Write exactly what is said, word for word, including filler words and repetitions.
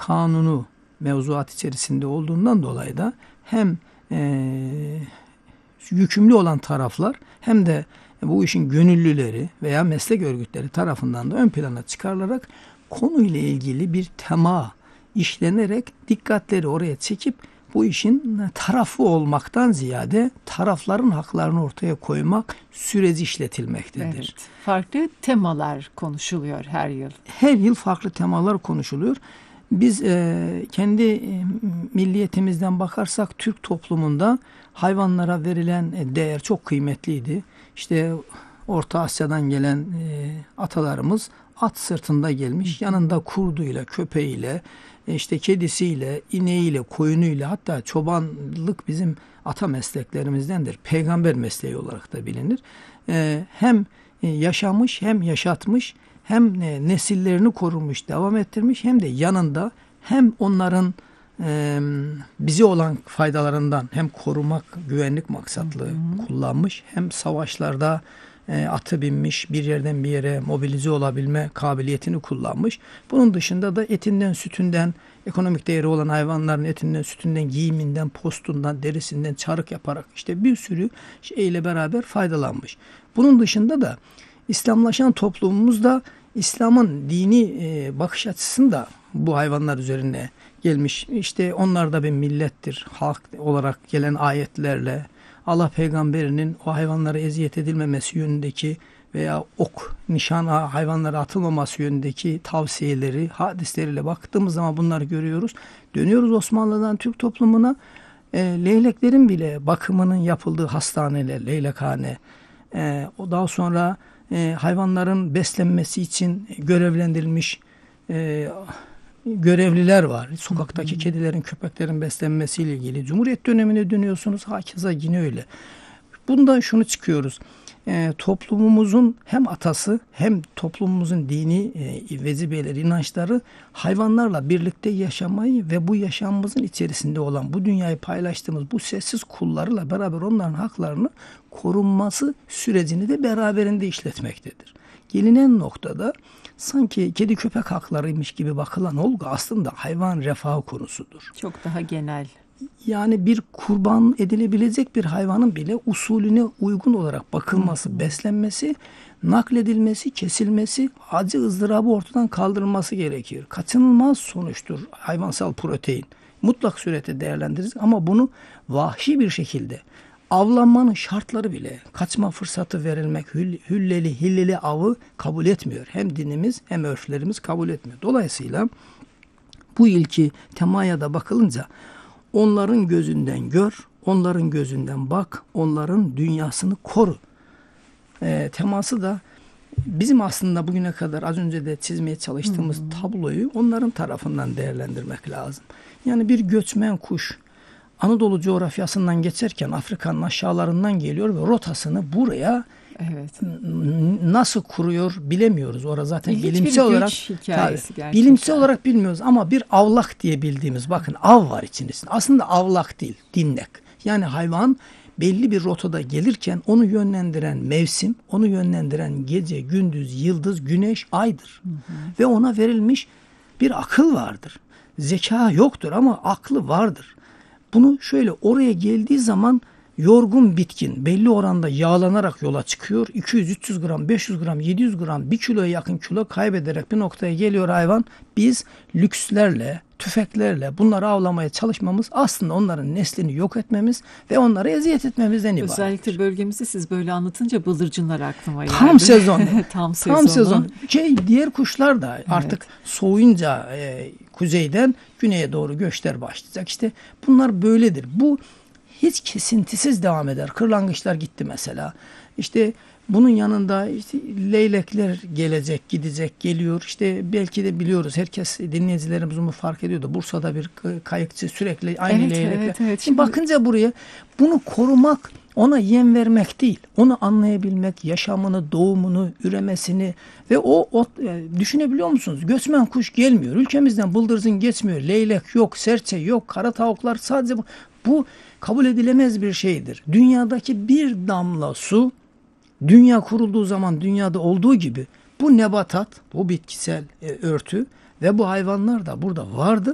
kanunu mevzuat içerisinde olduğundan dolayı da hem e, yükümlü olan taraflar hem de bu işin gönüllüleri veya meslek örgütleri tarafından da ön plana çıkarılarak konuyla ilgili bir tema işlenerek dikkatleri oraya çekip bu işin tarafı olmaktan ziyade tarafların haklarını ortaya koymak süreci işletilmektedir. Evet, farklı temalar konuşuluyor her yıl. Her yıl farklı temalar konuşuluyor. Biz e, kendi e, milliyetimizden bakarsak Türk toplumunda hayvanlara verilen e, değer çok kıymetliydi. İşte Orta Asya'dan gelen e, atalarımız at sırtında gelmiş, yanında kurduyla, köpeğiyle, e, işte kedisiyle, ineğiyle, koyunuyla, hatta çobanlık bizim ata mesleklerimizdendir. Peygamber mesleği olarak da bilinir. E, hem e, yaşamış hem yaşatmış, hem nesillerini korumuş, devam ettirmiş, hem de yanında hem onların e, bize olan faydalarından hem korumak, güvenlik maksatlı hı hı. kullanmış, hem savaşlarda e, atı binmiş, bir yerden bir yere mobilize olabilme kabiliyetini kullanmış. Bunun dışında da etinden, sütünden, ekonomik değeri olan hayvanların etinden, sütünden, giyiminden, postundan, derisinden çarık yaparak işte bir sürü şeyle beraber faydalanmış. Bunun dışında da İslamlaşan toplumumuzda İslam'ın dini e, bakış açısında bu hayvanlar üzerine gelmiş. İşte onlar da bir millettir. Halk olarak gelen ayetlerle Allah peygamberinin o hayvanlara eziyet edilmemesi yönündeki veya ok, nişana hayvanlara atılmaması yönündeki tavsiyeleri, hadisleriyle baktığımız zaman bunları görüyoruz. Dönüyoruz Osmanlı'dan Türk toplumuna. E, leyleklerin bile bakımının yapıldığı hastaneler, leylekhane, e, o daha sonra E, hayvanların beslenmesi için görevlendirilmiş e, görevliler var. Sokaktaki hı hı. kedilerin, köpeklerin beslenmesiyle ilgili. Cumhuriyet dönemine dönüyorsunuz. Hakeza yine öyle. Bundan şunu çıkıyoruz. E, toplumumuzun hem atası hem toplumumuzun dini e, vezibeleri, inançları hayvanlarla birlikte yaşamayı ve bu yaşamımızın içerisinde olan bu dünyayı paylaştığımız bu sessiz kullarıyla beraber onların haklarını korunması sürecini de beraberinde işletmektedir. Gelinen noktada sanki kedi köpek haklarıymış gibi bakılan olgu aslında hayvan refahı konusudur. Çok daha genel. Yani bir kurban edilebilecek bir hayvanın bile usulüne uygun olarak bakılması, hmm. beslenmesi, nakledilmesi, kesilmesi, acı ızdırabı ortadan kaldırılması gerekir. Kaçınılmaz sonuçtur hayvansal protein. Mutlak surette değerlendiririz ama bunu vahşi bir şekilde avlanmanın şartları bile kaçma fırsatı verilmek, hüll, hülleli, hilleli avı kabul etmiyor. Hem dinimiz hem örflerimiz kabul etmiyor. Dolayısıyla bu ilki temaya da bakılınca onların gözünden gör, onların gözünden bak, onların dünyasını koru. E, teması da bizim aslında bugüne kadar az önce de çizmeye çalıştığımız hmm. tabloyu onların tarafından değerlendirmek lazım. Yani bir göçmen kuş Anadolu coğrafyasından geçerken Afrika'nın aşağılarından geliyor ve rotasını buraya evet. nasıl kuruyor bilemiyoruz. Orada zaten Hiçbir bilimsel olarak tabii, bilimsel olarak bilmiyoruz ama bir avlak diye bildiğimiz bakın av var içerisinde. Aslında avlak değil, dinlek. Yani hayvan belli bir rotada gelirken onu yönlendiren mevsim, onu yönlendiren gece, gündüz, yıldız, güneş, aydır. Hı hı. Ve ona verilmiş bir akıl vardır. Zeka yoktur ama aklı vardır. Bunu şöyle oraya geldiği zaman yorgun bitkin belli oranda yağlanarak yola çıkıyor. iki yüz üç yüz gram, beş yüz gram, yedi yüz gram bir kiloya yakın kilo kaybederek bir noktaya geliyor hayvan. Biz lükslerle, tüfeklerle bunları avlamaya çalışmamız aslında onların neslini yok etmemiz ve onlara eziyet etmemizden ibaret. Özellikle bölgemizde siz böyle anlatınca bıldırcınlar aklıma geldi. Tam sezon. Tam sezon. Tam sezon. Şey, diğer kuşlar da artık evet. soğuyunca e, kuzeyden güneye doğru göçler başlayacak. İşte bunlar böyledir. Bu hiç kesintisiz devam eder. Kırlangıçlar gitti mesela. İşte bunun yanında işte leylekler gelecek, gidecek, geliyor. İşte belki de biliyoruz. Herkes dinleyicilerimiz bunu fark ediyor da Bursa'da bir kayıkçı sürekli aynı evet, leylekler. Evet, evet. Şimdi bakınca buraya bunu korumak, ona yem vermek değil. Onu anlayabilmek, yaşamını, doğumunu, üremesini ve o, o düşünebiliyor musunuz? Göçmen kuş gelmiyor. Ülkemizden bıldırcın geçmiyor. Leylek yok, serçe yok, kara tavuklar sadece bu. Bu kabul edilemez bir şeydir. Dünyadaki bir damla su, dünya kurulduğu zaman dünyada olduğu gibi bu nebatat, bu bitkisel e, örtü ve bu hayvanlar da burada vardır